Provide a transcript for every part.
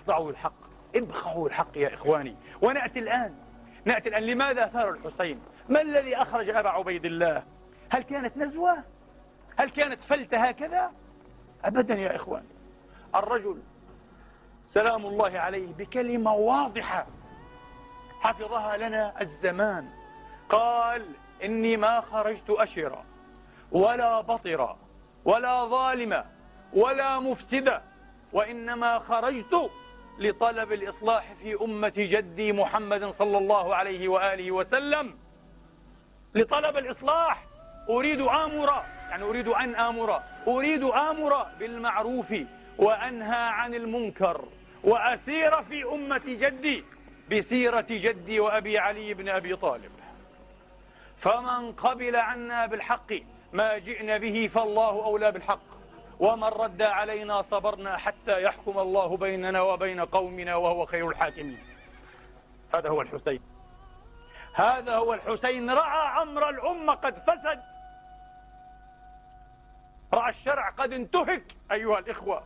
اخضعوا للحق، ابخعوا الحق يا إخواني. ونأتي الآن لماذا ثار الحسين؟ ما الذي أخرج أبا عبيد الله؟ هل كانت نزوة؟ هل كانت فلتة هكذا؟ أبدا يا إخوان. الرجل سلام الله عليه بكلمة واضحة حفظها لنا الزمان، قال: إني ما خرجت أشرا ولا بطرا ولا ظالما ولا مفسدا، وإنما خرجت لطلب الإصلاح في أمة جدي محمد صلى الله عليه وآله وسلم. لطلب الإصلاح. أريد أن آمر بالمعروف وأنهى عن المنكر، وأسير في أمة جدي بسيرة جدي وأبي علي بن أبي طالب. فمن قبل عنا بالحق ما جئنا به فالله أولى بالحق، ومن رد علينا صبرنا حتى يحكم الله بيننا وبين قومنا وهو خير الحاكمين. هذا هو الحسين. رأى أمر الأمة قد فسد، رأى الشرع قد انتهك أيها الإخوة،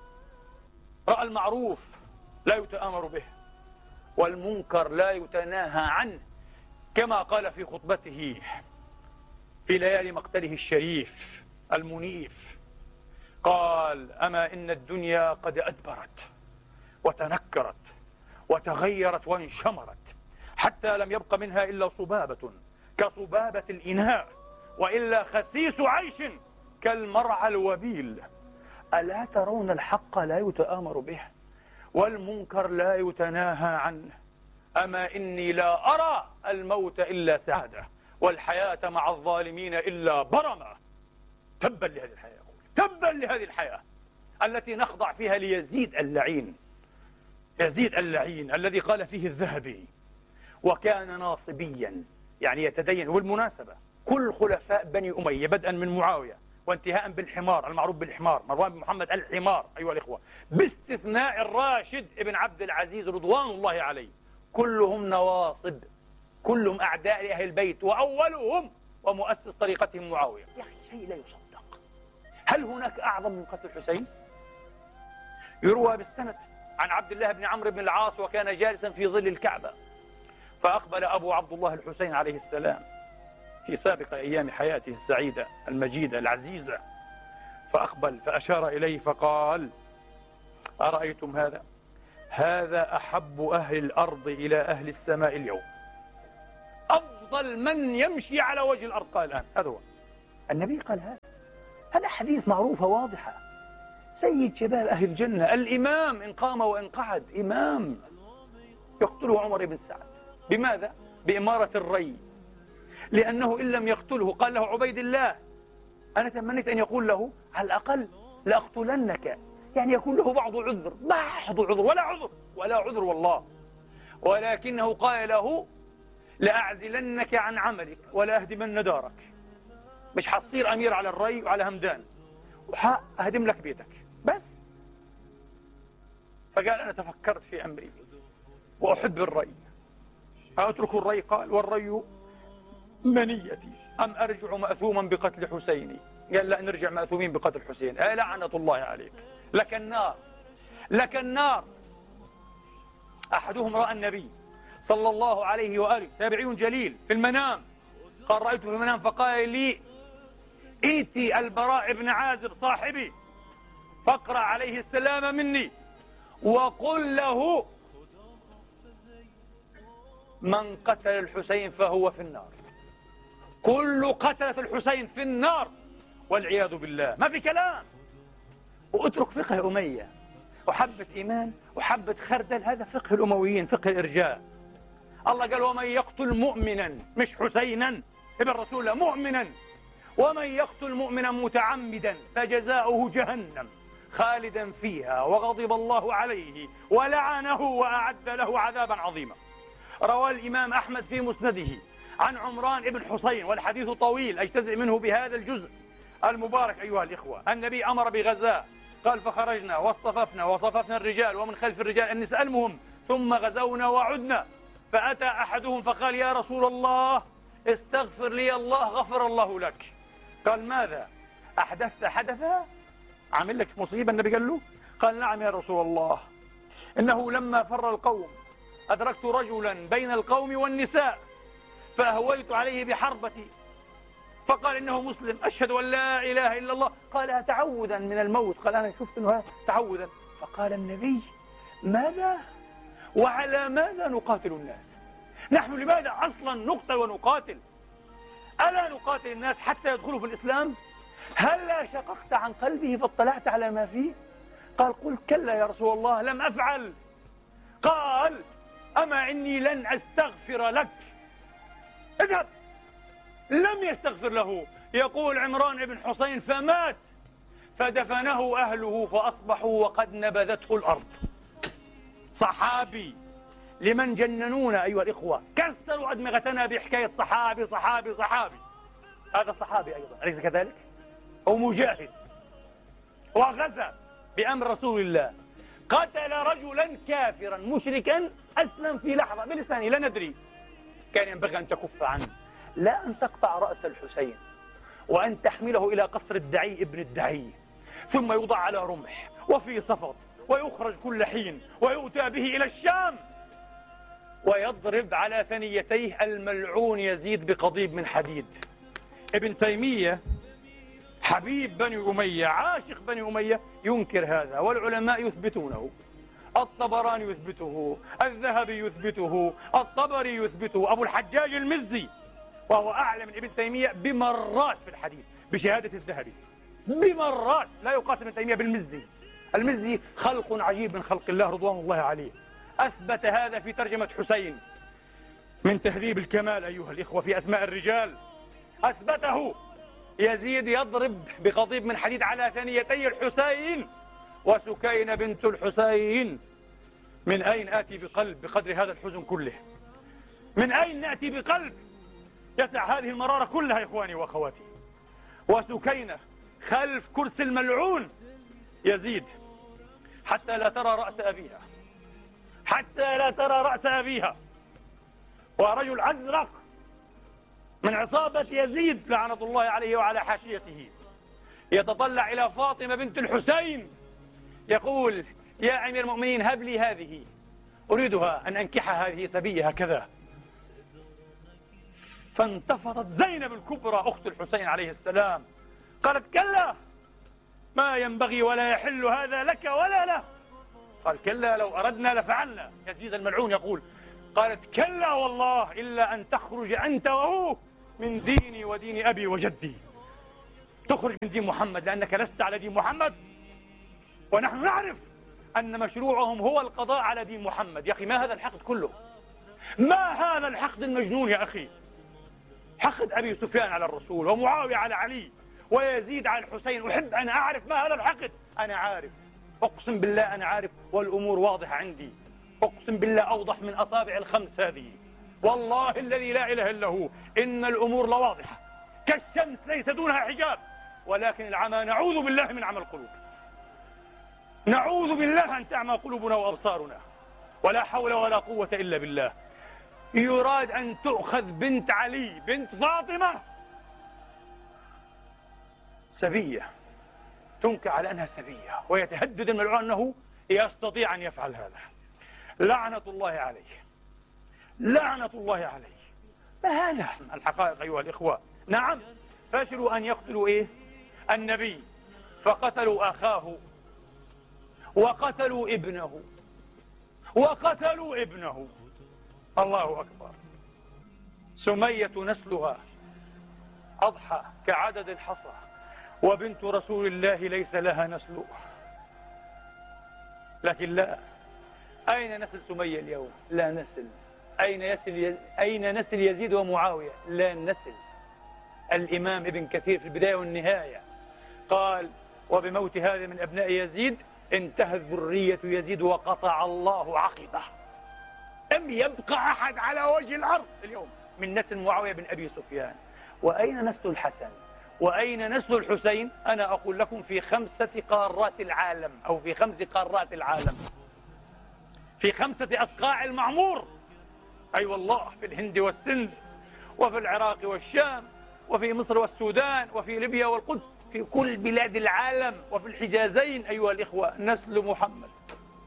رأى المعروف لا يتآمر به والمنكر لا يتناهى عنه، كما قال في خطبته في ليالي مقتله الشريف المنيف، قال: أما إن الدنيا قد أدبرت وتنكرت وتغيرت وانشمرت، حتى لم يبق منها إلا صبابة كصبابة الإناء، وإلا خسيس عيش كالمرعى الوبيل. ألا ترون الحق لا يتآمر به والمنكر لا يتناهى عنه؟ أما إني لا أرى الموت إلا سعادة والحياة مع الظالمين إلا برمة. تبا لهذه الحياة، تبا لهذه الحياة التي نخضع فيها ليزيد اللعين. يزيد اللعين الذي قال فيه الذهبي: وكان ناصبيا، يعني يتدين. والمناسبة كل خلفاء بني أمية بدءا من معاوية وانتهاء بالحمار المعروف بالحمار مروان بن محمد الحمار أيها الإخوة، باستثناء الراشد ابن عبد العزيز رضوان الله عليه، كلهم نواصب، كلهم أعداء لأهل البيت، وأولهم ومؤسس طريقتهم معاوية. يا أخي شيء لا يصدق. هل هناك أعظم من قتل الحسين؟ يروى بالسند عن عبد الله بن عمرو بن العاص وكان جالسا في ظل الكعبة، فأقبل أبو عبد الله الحسين عليه السلام في سابق أيام حياته السعيدة المجيدة العزيزة، فأقبل فأشار إليه فقال: أرأيتم هذا؟ هذا أحب أهل الأرض إلى أهل السماء اليوم، أفضل من يمشي على وجه الأرض. قال الآن هذا هو النبي، قال هذا حديث معروفة واضحة. سيد شباب أهل الجنة، الإمام إن قام وإن قعد، إمام يقتله عمر بن سعد. بماذا؟ بإمارة الري. لأنه إن لم يقتله قال له عبيد الله: أنا تمنيت أن يقول له على الأقل لأقتلنك، يعني يكون له بعض عذر، ولا عذر والله، ولكنه قال له: لأعزلنك عن عملك ولا أهدمن دارك. مش حتصير أمير على الري وعلى همدان، وأهدم لك بيتك بس. فقال: أنا تفكرت في أمري وأحب الري، أترك الري؟ قال: والري منيتي، أم أرجع مأثوما بقتل حسيني؟ قال: لا، نرجع مأثومين بقتل حسين. لعنة الله عليك، لك النار، لك النار. أحدهم رأى النبي صلى الله عليه وآله، تابعي جليل، في المنام، قال: رأيته في المنام فقال لي: ائتي البراء بن عازب صاحبي فاقرأ عليه السلام مني وقل له: من قتل الحسين فهو في النار. كل قتلة الحسين في النار والعياذ بالله، ما في كلام. واترك فقه أمية وحبة إيمان وحبة خردل، هذا فقه الأمويين، فقه الإرجاء. الله قال: ومن يقتل مؤمنا، مش حسينا ابن رسول الله، مؤمنا، ومن يقتل مؤمنا متعمدا فجزاؤه جهنم خالدا فيها وغضب الله عليه ولعنه وأعد له عذابا عظيما. روى الإمام أحمد في مسنده عن عمران بن حسين، والحديث طويل أجتزئ منه بهذا الجزء المبارك أيها الإخوة. النبي أمر بغزاء، قال: فخرجنا واصطففنا وصففنا الرجال ومن خلف الرجال النساء، المهم، ثم غزونا وعدنا، فأتى أحدهم فقال: يا رسول الله استغفر لي الله غفر الله لك. قال: ماذا أحدثت حدثا؟ عامل لك مصيبة؟ النبي قال له. قال: نعم يا رسول الله، إنه لما فر القوم أدركت رجلا بين القوم والنساء فأهويت عليه بحربتي فقال إنه مسلم أشهد أن لا إله إلا الله، قالها تعوذا من الموت، قال أنا شفت أنه تعوذا. فقال النبي ماذا وعلى ماذا نقاتل الناس؟ نحن لماذا أصلا نقتل ونقاتل؟ ألا نقاتل الناس حتى يدخلوا في الإسلام؟ هلا شققت عن قلبه فاطلعت على ما فيه؟ قال قل كلا يا رسول الله لم أفعل. قال أما إني لن أستغفر لك، اذهب. لم يستغفر له. يقول عمران بن حسين فمات فدفنه أهله فأصبحوا وقد نبذته الأرض. صحابي لمن جننونا أيها الإخوة، كسروا أدمغتنا بحكاية صحابي صحابي صحابي. هذا صحابي أيضا أليس كذلك؟ هو مجاهد وغزا بأمر رسول الله، قتل رجلا كافرا مشركا أسلم في لحظة بلسانه لا ندري. كان ينبغي أن تكف عنه، لا أن تقطع رأس الحسين وأن تحمله إلى قصر الدعي ابن الدعي ثم يوضع على رمح وفي صفط ويخرج كل حين ويؤتى به إلى الشام ويضرب على ثنيتيه الملعون يزيد بقضيب من حديد. ابن تيمية حبيب بني أمية عاشق بني أمية ينكر هذا والعلماء يثبتونه. الطبراني يثبته، الذهبي يثبته، الطبري يثبته، أبو الحجاج المزي وهو أعلى من ابن تيمية بمرات في الحديث بشهادة الذهبي بمرات، لا يقاس ابن تيمية بالمزي. المزي خلق عجيب من خلق الله رضوان الله عليه، أثبت هذا في ترجمة حسين من تهذيب الكمال أيها الإخوة في أسماء الرجال، أثبته. يزيد يضرب بقضيب من حديد على ثنيتي الحسين وسكينة بنت الحسين. من أين آتي بقلب بقدر هذا الحزن كله؟ من أين نأتي بقلب يسع هذه المرارة كلها يا إخواني وأخواتي؟ وسكينة خلف كرسي الملعون يزيد حتى لا ترى رأس أبيها، حتى لا ترى رأس أبيها. ورجل أزرق من عصابة يزيد لعنة الله عليه وعلى حاشيته يتطلع إلى فاطمة بنت الحسين يقول يا أمير المؤمنين هب لي هذه، أريدها أن أنكحها، هذه سبية هكذا. فانتفضت زينب الكبرى أخت الحسين عليه السلام قالت كلا ما ينبغي ولا يحل هذا لك ولا له. قال كلا لو أردنا لفعلنا. يزيد الملعون يقول قالت كلا والله إلا أن تخرج أنت وهو من ديني ودين أبي وجدي. تخرج من دين محمد لأنك لست على دين محمد، ونحن نعرف أن مشروعهم هو القضاء على دين محمد. يا أخي ما هذا الحقد كله؟ ما هذا الحقد المجنون يا أخي؟ حقد أبي سفيان على الرسول ومعاوية على علي ويزيد على الحسين. أحب أن أعرف ما هذا الحقد. أنا عارف، أقسم بالله أنا عارف، والأمور واضحة عندي، أقسم بالله أوضح من أصابع الخمس هذه، والله الذي لا إله إلا هو. إن الأمور لواضحة كالشمس ليس دونها حجاب، ولكن العمى نعوذ بالله من عمى القلوب، نعوذ بالله أن تعمى قلوبنا وأبصارنا، ولا حول ولا قوة إلا بالله. يراد أن تؤخذ بنت علي بنت فاطمة سبية، تنكى على أنها سبية، ويتهدد الملعون أنه يستطيع أن يفعل هذا. لعنة الله عليه، لعنة الله عليه. ما هذا الحقائق أيها الإخوة؟ نعم فشلوا أن يقتلوا إيه؟ النبي، فقتلوا أخاه وقتلوا ابنه وقتلوا ابنه. الله أكبر. سمية نسلها أضحى كعدد الحصى، وبنت رسول الله ليس لها نسل. لكن لا، أين نسل سمية اليوم؟ لا نسل. أين نسل يزيد ومعاوية؟ لا نسل. الإمام ابن كثير في البداية والنهاية قال وبموت هذا من أبناء يزيد انتهت ذرية يزيد وقطع الله عقبه. لم يبقى أحد على وجه الأرض اليوم من نسل معاوية بن أبي سفيان. وأين نسل الحسن؟ وأين نسل الحسين؟ أنا أقول لكم في 5 قارات العالم، أو في 5 قارات العالم، في 5 أصقاع المعمور. أي والله، في الهند والسند، وفي العراق والشام، وفي مصر والسودان، وفي ليبيا والقدس، في كل بلاد العالم، وفي الحجازين أيها الإخوة نسل محمد.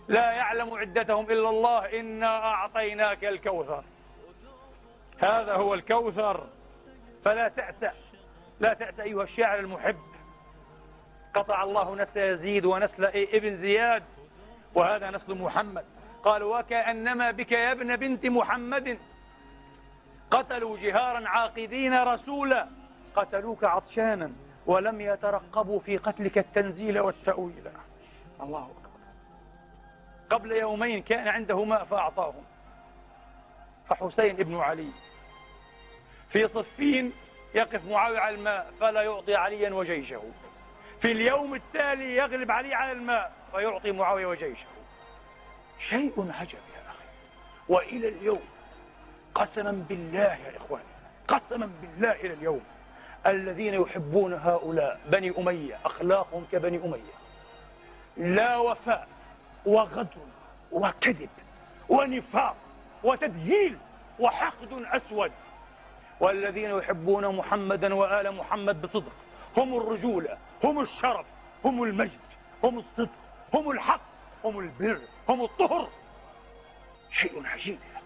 لا يعلم عدتهم إلا الله. إنا أعطيناك الكوثر، هذا هو الكوثر. فلا تأسأ، لا تأسأ أيها الشاعر المحب. قطع الله نسل يزيد ونسل ابن زياد، وهذا نسل محمد. قال وكأنما بك يا ابن بنت محمد قتلوا جهارا عاقدين رسولا، قتلوك عطشانا ولم يترقبوا في قتلك التنزيل والتأويل. الله أكبر. قبل يومين كان عنده ماء فأعطاهم، فحسين ابن علي في صفين يقف معاوية على الماء فلا يعطي عليا وجيشه، في اليوم التالي يغلب علي على الماء فيعطي معاوية وجيشه. شيء عجب يا أخي. وإلى اليوم قسما بالله يا إخواني، قسما بالله إلى اليوم الذين يحبون هؤلاء بني أمية أخلاقهم كبني أمية، لا وفاء وغدر وكذب ونفاق وتدجيل وحقد أسود. والذين يحبون محمدا وآل محمد بصدق هم الرجولة، هم الشرف، هم المجد، هم الصدق، هم الحق، هم البر، هم الطهر. شيء عجيب.